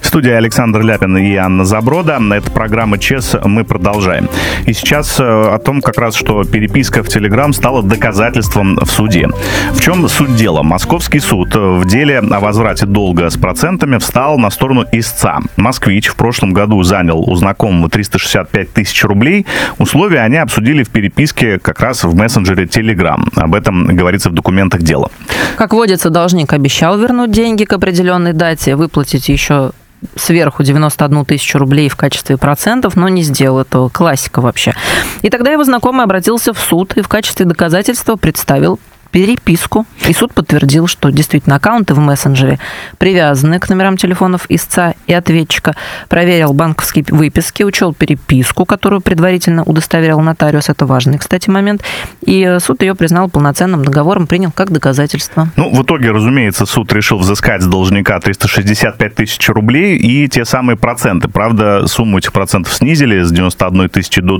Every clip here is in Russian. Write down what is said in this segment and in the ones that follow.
В студии Александр Ляпин и Анна Заброда. Это программа ЧЕС. Мы продолжаем. И сейчас о том, как раз, что переписка в Telegram стала доказательством в суде. В чем суть дела? Московский суд в деле о возврате долга с процентами встал на сторону истца. Москвич в прошлом году занял у знакомого 365 тысяч рублей. Условия они обсудили в переписке как раз в мессенджере Telegram. Об этом говорится в документах дела. Как водится, должник обещал вернуть деньги к определенной дате, выплатить еще сверху 91 тысячу рублей в качестве процентов, но не сделал этого. Классика вообще. И тогда его знакомый обратился в суд и в качестве доказательства представил переписку. И суд подтвердил, что действительно аккаунты в мессенджере привязаны к номерам телефонов истца и ответчика, проверил банковские выписки, учел переписку, которую предварительно удостоверил нотариус. Это важный, кстати, момент. И суд ее признал полноценным договором, принял как доказательство. В итоге, разумеется, суд решил взыскать с должника 365 тысяч рублей и те самые проценты. Правда, сумму этих процентов снизили с 91 тысячи до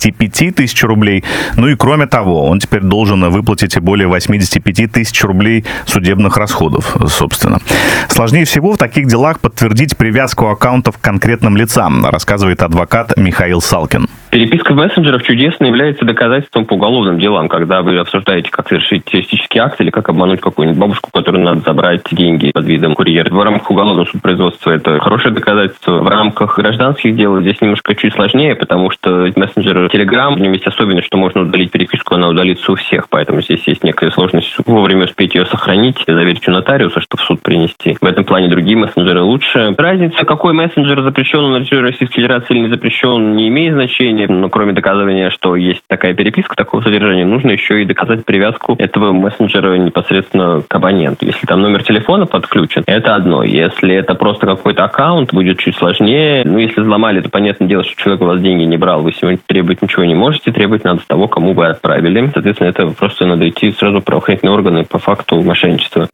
25 тысяч рублей. И кроме того, он теперь должен выплатить более 85 тысяч рублей судебных расходов, собственно. Сложнее всего в таких делах подтвердить привязку аккаунтов к конкретным лицам, рассказывает адвокат Михаил Салкин. Переписка в мессенджерах чудесно является доказательством по уголовным делам, когда вы обсуждаете, как совершить террористический акт или как обмануть какую-нибудь бабушку, которой надо забрать деньги под видом курьера. В рамках уголовного судопроизводства это хорошее доказательство. В рамках гражданских дел здесь немножко чуть сложнее, потому что мессенджер Telegram, в нем есть особенность, что можно удалить переписку, она удалится у всех, поэтому здесь есть некая сложность вовремя успеть ее сохранить, заверить у нотариуса, чтобы в суд принести. В этом плане другие мессенджеры лучше. Разница, какой мессенджер запрещен на территории Российской Федерации или не запрещен, не имеет значения. Но кроме доказывания, что есть такая переписка такого содержания, нужно еще и доказать привязку этого мессенджера непосредственно к абоненту. Если там номер телефона подключен, это одно. Если это просто какой-то аккаунт, будет чуть сложнее. Если взломали, то понятное дело, что человек у вас деньги не брал. Вы сегодня требовать ничего не можете. Требовать надо с того, кому вы отправили. Соответственно, это просто надо идти сразу в правоохранительные органы по факту мошенничества.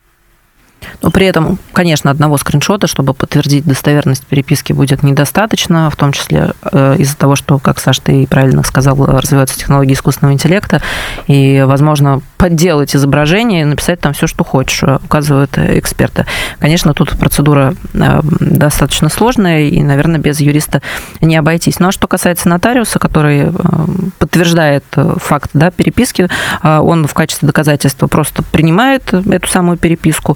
Но при этом, конечно, одного скриншота, чтобы подтвердить достоверность переписки, будет недостаточно, в том числе из-за того, что, как, Саш, ты правильно сказал, развиваются технологии искусственного интеллекта, и, возможно, подделать изображение и написать там все, что хочешь, указывают эксперты. Конечно, тут процедура достаточно сложная, и, наверное, без юриста не обойтись. Ну, а что касается нотариуса, который подтверждает факт переписки, он в качестве доказательства просто принимает эту самую переписку.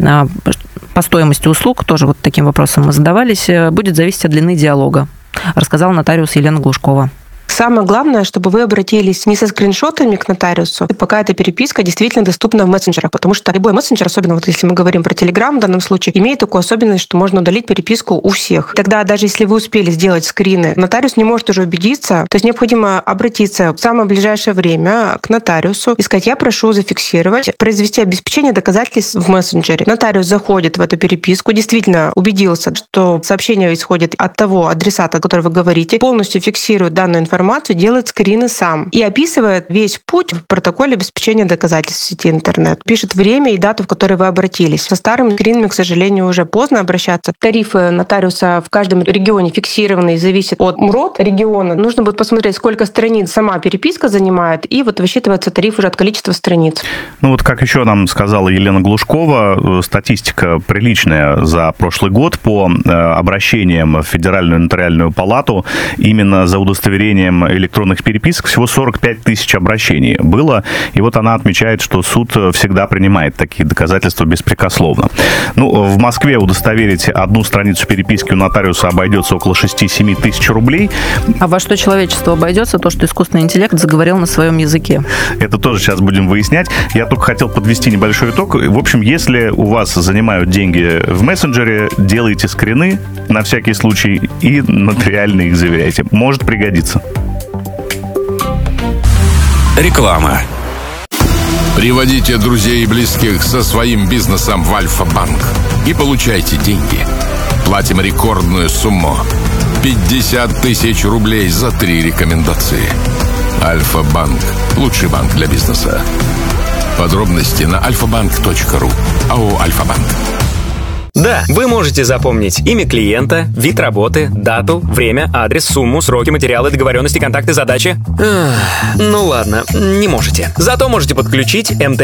По стоимости услуг, тоже вот таким вопросом мы задавались, будет зависеть от длины диалога, рассказала нотариус Елена Глушкова. Самое главное, чтобы вы обратились не со скриншотами к нотариусу, пока эта переписка действительно доступна в мессенджерах, потому что любой мессенджер, особенно вот если мы говорим про Telegram в данном случае, имеет такую особенность, что можно удалить переписку у всех. Тогда даже если вы успели сделать скрины, нотариус не может уже убедиться, то есть необходимо обратиться в самое ближайшее время к нотариусу и сказать: я прошу зафиксировать, произвести обеспечение доказательств в мессенджере. Нотариус заходит в эту переписку, действительно убедился, что сообщение исходит от того адресата, о котором вы говорите, полностью фиксирует данную информацию, делает скрины сам и описывает весь путь в протоколе обеспечения доказательств в сети интернет. Пишет время и дату, в которой вы обратились. Со старыми скринами, к сожалению, уже поздно обращаться. Тарифы нотариуса в каждом регионе фиксированы и зависят от МРОД региона. Нужно будет посмотреть, сколько страниц сама переписка занимает, и высчитывается тариф уже от количества страниц. Как еще нам сказала Елена Глушкова, статистика приличная за прошлый год по обращениям в Федеральную нотариальную палату именно за удостоверением электронных переписок. Всего 45 тысяч обращений было. И вот она отмечает, что суд всегда принимает такие доказательства беспрекословно. В Москве удостоверить одну страницу переписки у нотариуса обойдется около 6-7 тысяч рублей. А во что человечество обойдется? То, что искусственный интеллект заговорил на своем языке. Это тоже сейчас будем выяснять. Я только хотел подвести небольшой итог. В общем, если у вас занимают деньги в мессенджере, делайте скрины на всякий случай и нотариально их заверяйте. Может пригодиться. Реклама. Приводите друзей и близких со своим бизнесом в Альфа-банк и получайте деньги. Платим рекордную сумму – 50 тысяч рублей за 3 рекомендации. Альфа-банк – лучший банк для бизнеса. Подробности на alfabank.ru. АО «Альфа-банк». Да, вы можете запомнить имя клиента, вид работы, дату, время, адрес, сумму, сроки, материалы, договоренности, контакты, задачи. Ну ладно, не можете. Зато можете подключить МТ